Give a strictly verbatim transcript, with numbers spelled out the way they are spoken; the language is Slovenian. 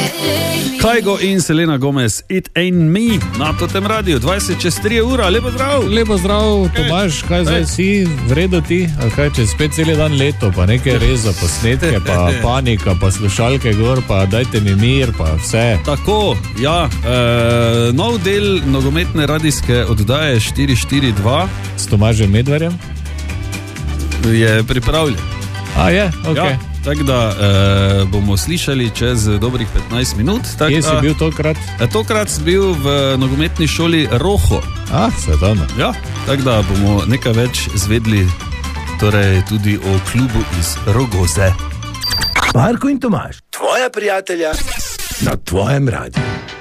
Kygo in Selena Gomez, It Ain't Me, na tem radiju, dvajset čez tri ura, lepo zdrav. Lepo zdrav, Tomaž, kaj zdaj si, v redu ti, ali kaj, čez spet cel dan leto, pa nekaj res za posnetke, pa panika, pa slušalke gor, pa dajte mi mir, pa vse. Tako, ja, e, nov del nogometne radijske oddaje štiri štiri dva s Tomažem Medvarjem je pripravljen. A je, ok. Ja. Tako da e, bomo slišali čez dobrih petnajst minut. Tak, Kje si bil tokrat? E, tokrat si bil v nogometni šoli Roho. A, svetovno. Ja, tako da bomo nekaj več zvedli torej tudi o klubu iz Rogoze. Marko in Tomaž, tvoja prijatelja na tvojem radiju.